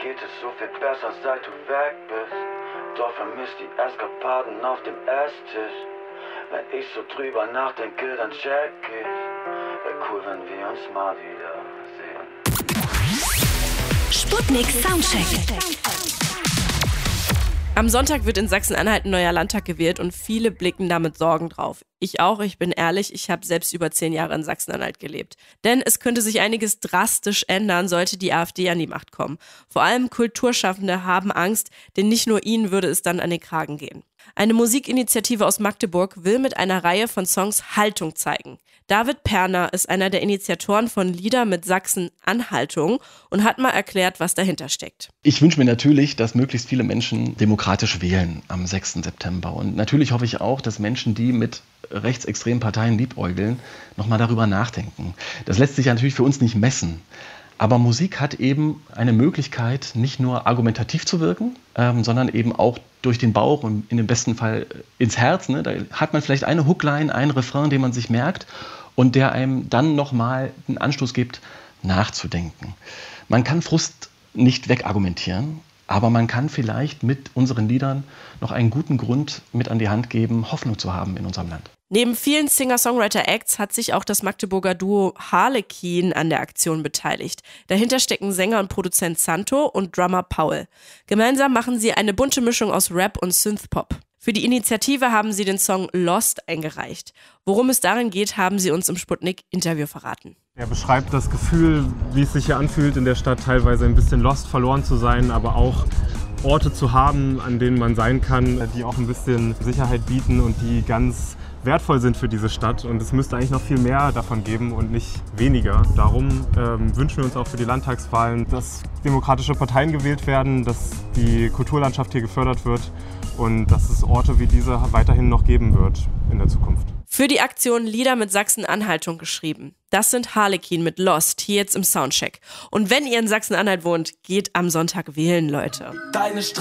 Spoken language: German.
geht es so viel besser, seit du weg bist. Doch vermisst die Eskapaden auf dem Esstisch. Wenn ich so drüber nachdenke, dann check ich. Wär cool, wenn wir uns mal wieder sehen. Sputnik Soundcheck. Am Sonntag wird in Sachsen-Anhalt ein neuer Landtag gewählt und viele blicken da mit Sorgen drauf. Ich auch, ich bin ehrlich, ich habe selbst über 10 Jahre in Sachsen-Anhalt gelebt. Denn es könnte sich einiges drastisch ändern, sollte die AfD an die Macht kommen. Vor allem Kulturschaffende haben Angst, denn nicht nur ihnen würde es dann an den Kragen gehen. Eine Musikinitiative aus Magdeburg will mit einer Reihe von Songs Haltung zeigen. David Perner ist einer der Initiatoren von Lieder mit Sachsen-Anhaltung und hat mal erklärt, was dahinter steckt. Ich wünsche mir natürlich, dass möglichst viele Menschen demokratisch wählen am 6. September. Und natürlich hoffe ich auch, dass Menschen, die mit rechtsextremen Parteien liebäugeln, nochmal darüber nachdenken. Das lässt sich ja natürlich für uns nicht messen. Aber Musik hat eben eine Möglichkeit, nicht nur argumentativ zu wirken, sondern eben auch durch den Bauch und in dem besten Fall ins Herz. Ne? Da hat man vielleicht eine Hookline, einen Refrain, den man sich merkt und der einem dann nochmal einen Anstoß gibt, nachzudenken. Man kann Frust nicht wegargumentieren, aber man kann vielleicht mit unseren Liedern noch einen guten Grund mit an die Hand geben, Hoffnung zu haben in unserem Land. Neben vielen Singer-Songwriter-Acts hat sich auch das Magdeburger Duo Harlekin an der Aktion beteiligt. Dahinter stecken Sänger und Produzent Santo und Drummer Paul. Gemeinsam machen sie eine bunte Mischung aus Rap und Synthpop. Für die Initiative haben sie den Song Lost eingereicht. Worum es darin geht, haben sie uns im Sputnik-Interview verraten. Er beschreibt das Gefühl, wie es sich hier anfühlt, in der Stadt teilweise ein bisschen lost, verloren zu sein, aber auch Orte zu haben, an denen man sein kann, die auch ein bisschen Sicherheit bieten und die ganz wertvoll sind für diese Stadt. Und es müsste eigentlich noch viel mehr davon geben und nicht weniger. Darum wünschen wir uns auch für die Landtagswahlen, dass demokratische Parteien gewählt werden, dass die Kulturlandschaft hier gefördert wird und dass es Orte wie diese weiterhin noch geben wird in der Zukunft. Für die Aktion Lieder mit Sachsen-Anhaltung geschrieben. Das sind Harlekin mit Lost, hier jetzt im Soundcheck. Und wenn ihr in Sachsen-Anhalt wohnt, geht am Sonntag wählen, Leute. Deine